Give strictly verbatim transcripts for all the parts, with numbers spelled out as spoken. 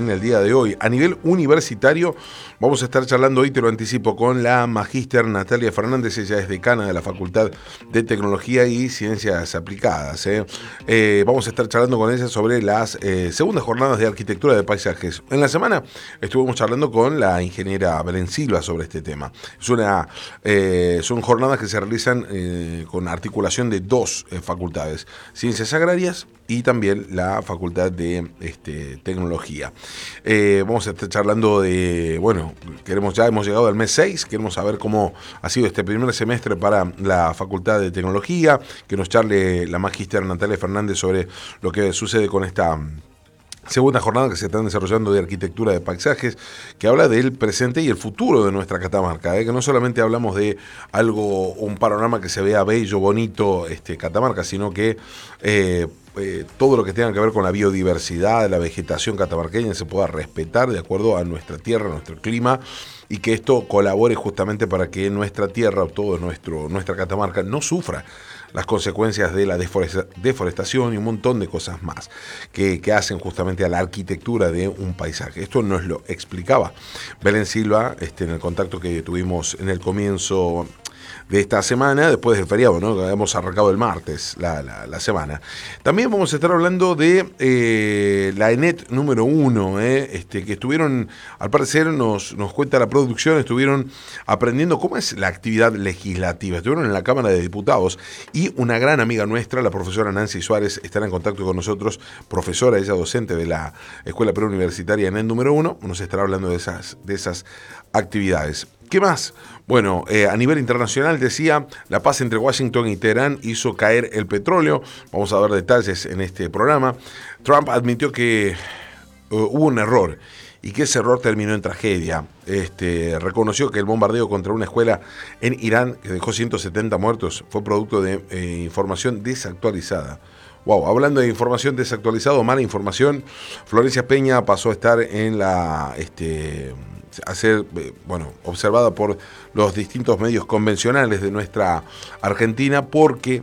en el día de hoy. A nivel universitario, vamos a estar charlando hoy, te lo anticipo, con la magíster Natalia Fernández. Ella es decana de la Facultad de Tecnología y Ciencias Aplicadas. ¿eh? Eh, vamos a estar charlando con ella sobre las eh, segundas jornadas de arquitectura de paisajes. En la semana estuvimos charlando con la ingeniera Belén Silva sobre este tema. Es una, eh, son jornadas que se realizan eh, con articulación de dos eh, facultades, Ciencias Agrarias y también la Facultad de este, Tecnología. Eh, vamos a estar charlando de, bueno, queremos ya hemos llegado al mes seis, queremos saber cómo ha sido este primer semestre para la Facultad de Tecnología, que nos charle la magíster Natalia Fernández sobre lo que sucede con esta segunda jornada que se están desarrollando de arquitectura de paisajes, que habla del presente y el futuro de nuestra Catamarca, ¿eh? que no solamente hablamos de algo, un panorama que se vea bello, bonito, este, Catamarca, sino que eh, eh, todo lo que tenga que ver con la biodiversidad, la vegetación catamarqueña se pueda respetar de acuerdo a nuestra tierra, a nuestro clima, y que esto colabore justamente para que nuestra tierra, o todo nuestro, nuestra Catamarca, no sufra las consecuencias de la deforestación y un montón de cosas más que, que hacen justamente a la arquitectura de un paisaje. Esto nos lo explicaba Belén Silva este, en el contacto que tuvimos en el comienzo de esta semana, después del feriado, ¿no? Hemos arrancado el martes la, la, la semana. También vamos a estar hablando de eh, la ENET número uno, eh, este, que estuvieron, al parecer nos, nos cuenta la producción, estuvieron aprendiendo cómo es la actividad legislativa, estuvieron en la Cámara de Diputados y una gran amiga nuestra, la profesora Nancy Suárez, estará en contacto con nosotros, profesora, ella docente de la Escuela Preuniversitaria ENET número uno, nos estará hablando de esas, de esas actividades. ¿Qué más? Bueno, eh, a nivel internacional decía, la paz entre Washington y Teherán hizo caer el petróleo. Vamos a ver detalles en este programa. Trump admitió que uh, hubo un error y que ese error terminó en tragedia. Este, reconoció que el bombardeo contra una escuela en Irán, que dejó ciento setenta muertos, fue producto de eh, información desactualizada. Wow, hablando de información desactualizada o mala información, Florencia Peña pasó a estar en la... Este, a ser, bueno, observada por los distintos medios convencionales de nuestra Argentina, porque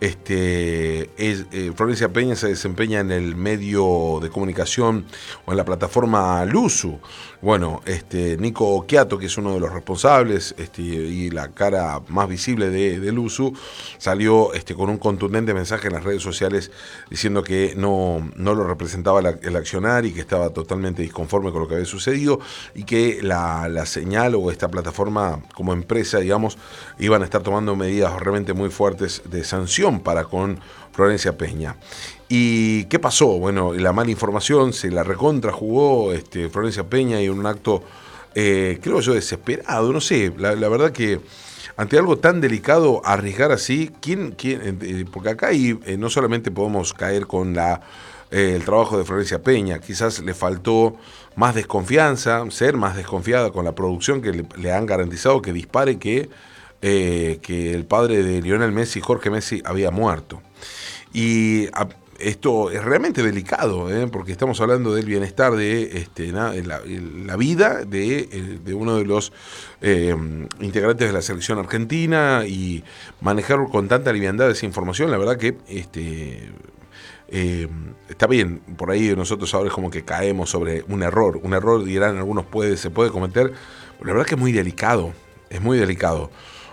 este, es, eh, Florencia Peña se desempeña en el medio de comunicación o en la plataforma Luzu. Bueno, este, Nico Occhiato, que es uno de los responsables este, y la cara más visible de, de Luzu, salió este, con un contundente mensaje en las redes sociales diciendo que no, no lo representaba la, el accionar y que estaba totalmente disconforme con lo que había sucedido y que la, la señal o esta plataforma como empresa, digamos, iban a estar tomando medidas realmente muy fuertes de sanción para con Florencia Peña. ¿Y qué pasó? Bueno, la mala información se la recontra jugó este, Florencia Peña y en un acto, eh, creo yo, desesperado, no sé, la, la verdad que ante algo tan delicado, arriesgar así, ¿quién, quién? Eh, porque acá hay, eh, no solamente podemos caer con la eh, el trabajo de Florencia Peña, quizás le faltó más desconfianza, ser más desconfiada con la producción que le, le han garantizado que dispare que, eh, que el padre de Lionel Messi, Jorge Messi, había muerto. Y a, esto es realmente delicado, ¿eh? Porque estamos hablando del bienestar de este, la, la vida de, de uno de los eh, integrantes de la selección argentina, y manejar con tanta liviandad esa información, la verdad que este, eh, está bien. Por ahí nosotros ahora es como que caemos sobre un error, un error dirán algunos puede, se puede cometer, pero la verdad que es muy delicado, es muy delicado.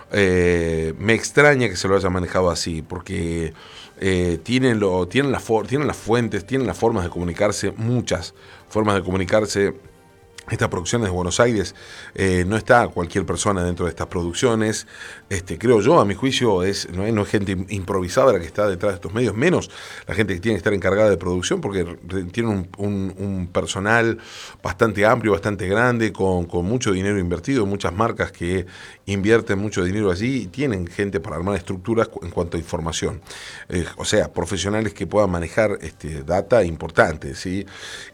Eh, me extraña que se lo haya manejado así, porque eh, tienen, lo, tienen, la for, tienen las fuentes, tienen las formas de comunicarse, muchas formas de comunicarse. Estas producciones de Buenos Aires, eh, no está cualquier persona dentro de estas producciones. Este, creo yo, a mi juicio, es, no, es, no es gente improvisada la que está detrás de estos medios, menos la gente que tiene que estar encargada de producción, porque tiene un, un, un personal bastante amplio, bastante grande, con, con mucho dinero invertido, muchas marcas que invierten mucho dinero allí y tienen gente para armar estructuras en cuanto a información. Eh, o sea, profesionales que puedan manejar este, data importante, ¿sí?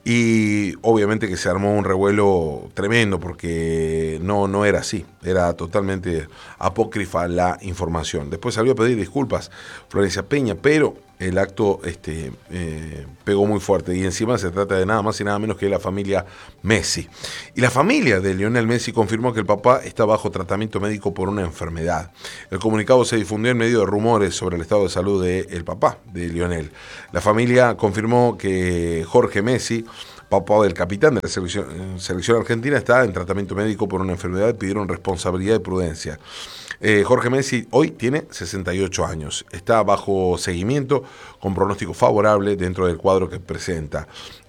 Y obviamente que se armó un revuelo tremendo, porque no, no era así, era totalmente apócrifa la información. Después salió a pedir disculpas Florencia Peña, pero el acto este, eh, pegó muy fuerte, y encima se trata de nada más y nada menos que la familia Messi. Y la familia de Lionel Messi confirmó que el papá está bajo tratamiento médico por una enfermedad. El comunicado se difundió en medio de rumores sobre el estado de salud del papá de Lionel. La familia confirmó que Jorge Messi papá del capitán de la selección, selección argentina, está en tratamiento médico por una enfermedad, pidieron responsabilidad y prudencia. Eh, Jorge Messi hoy tiene sesenta y ocho años, está bajo seguimiento con pronóstico favorable dentro del cuadro que presenta.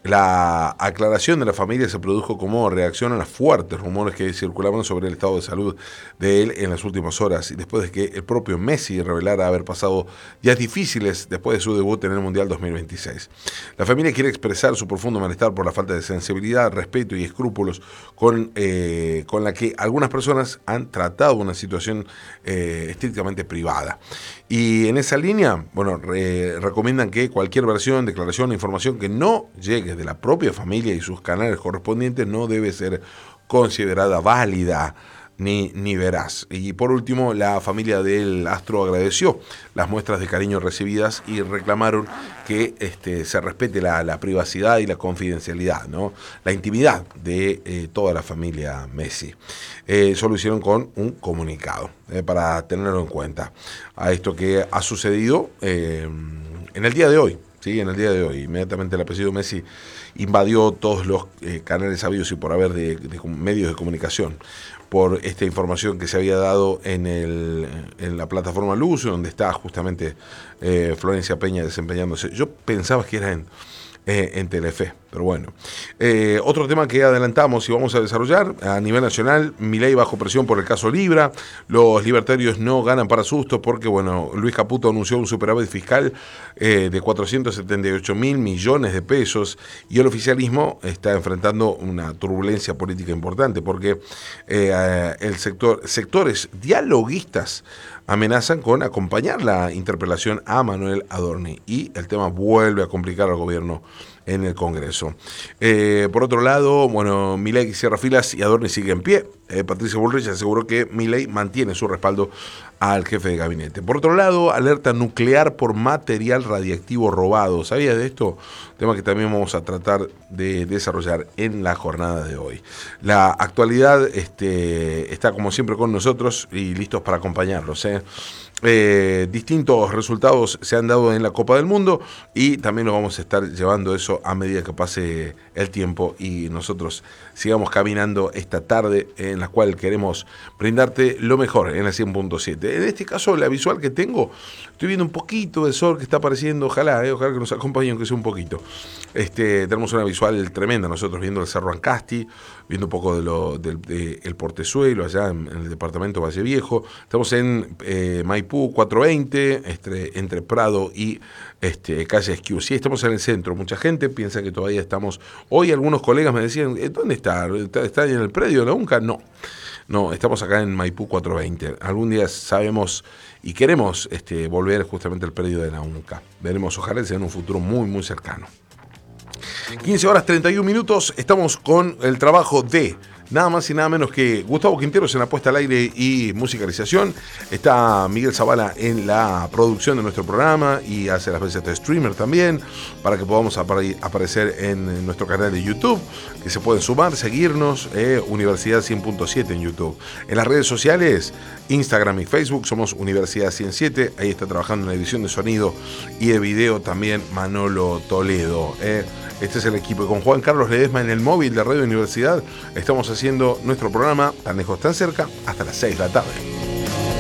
La aclaración de la familia se produjo como reacción a los fuertes rumores que circulaban sobre el estado de salud de él en las últimas horas y después de que el propio Messi revelara haber pasado días difíciles después de su debut en el Mundial dos mil veintiséis. La familia quiere expresar su profundo malestar por la falta de sensibilidad, respeto y escrúpulos con, eh, con la que algunas personas han tratado una situación eh, estrictamente privada. Y en esa línea, bueno, re, recomiendan que cualquier versión, declaración o información que no llegue de la propia familia y sus canales correspondientes no debe ser considerada válida ni, ni veraz. Y por último, la familia del astro agradeció las muestras de cariño recibidas y reclamaron que este, se respete la, la privacidad y la confidencialidad, ¿no? La intimidad de eh, toda la familia Messi. Eh, eso lo hicieron con un comunicado, eh, para tenerlo en cuenta a esto que ha sucedido eh, en el día de hoy. Sí, en el día de hoy, inmediatamente el apellido Messi invadió todos los eh, canales sabidos y por haber de, de medios de comunicación por esta información que se había dado en, el, en la plataforma Luz, donde está justamente eh, Florencia Peña desempeñándose. Yo pensaba que era en, eh, en Telefe, pero bueno. Eh, otro tema que adelantamos y vamos a desarrollar a nivel nacional, Milei bajo presión por el caso Libra, los libertarios no ganan para susto porque, bueno, Luis Caputo anunció un superávit fiscal eh, de cuatrocientos setenta y ocho mil millones de pesos y el oficialismo está enfrentando una turbulencia política importante porque eh, el sector, sectores dialoguistas amenazan con acompañar la interpelación a Manuel Adorni y el tema vuelve a complicar al gobierno en el Congreso. Eh, por otro lado, bueno, Milei cierra filas y Adorni sigue en pie. Eh, Patricia Bullrich aseguró que Milei mantiene su respaldo al jefe de gabinete. Por otro lado, alerta nuclear por material radiactivo robado. ¿Sabías de esto? Tema que también vamos a tratar de desarrollar en la jornada de hoy. La actualidad este, está como siempre con nosotros y listos para acompañarlos, ¿eh? Eh, distintos resultados se han dado en la Copa del Mundo y también lo vamos a estar llevando eso a medida que pase el tiempo y nosotros sigamos caminando esta tarde en la cual queremos brindarte lo mejor en la cien punto siete. En este caso, la visual que tengo, estoy viendo un poquito de sol que está apareciendo, ojalá, eh, ojalá que nos acompañe aunque sea un poquito. Este, tenemos una visual tremenda nosotros viendo el Cerro Ancasti, viendo un poco de lo del de, el Portezuelo allá en, en el departamento Valle Viejo. Estamos en eh, Maipú cuatrocientos veinte, este, entre Prado y este, calle Esquiú. Sí, estamos en el centro. Mucha gente piensa que todavía estamos. Hoy algunos colegas me decían, ¿dónde está? ¿Está, está en el predio de la UNCA? No, no, estamos acá en Maipú cuatrocientos veinte. Algún día sabemos y queremos este, volver justamente al predio de la UNCA. Veremos, ojalá sea en un futuro muy, muy cercano. quince horas treinta y un minutos, estamos con el trabajo de nada más y nada menos que Gustavo Quinteros en la puesta al aire y musicalización. Está Miguel Zavala en la producción de nuestro programa y hace las veces de streamer también, para que podamos apare- aparecer en nuestro canal de YouTube, que se pueden sumar, seguirnos, eh, Universidad cien punto siete en YouTube. En las redes sociales, Instagram y Facebook, somos Universidad cien siete, ahí está trabajando en la edición de sonido y de video también Manolo Toledo. Eh. Este es el equipo y con Juan Carlos Ledesma en el móvil de Radio Universidad estamos haciendo nuestro programa Tan Lejos Tan Cerca hasta las seis de la tarde.